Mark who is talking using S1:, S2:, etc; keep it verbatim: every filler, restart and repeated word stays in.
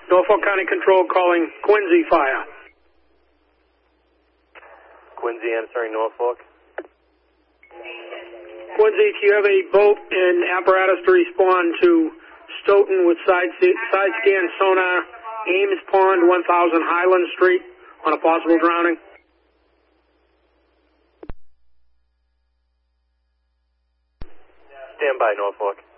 S1: Norfolk County Control calling Quincy Fire.
S2: Quincy answering Norfolk.
S1: Quincy, do you have a boat and apparatus to respond to Stoughton with side, side scan sonar, Ames Pond, one thousand Highland Street, on a possible drowning?
S2: Stand by, Norfolk.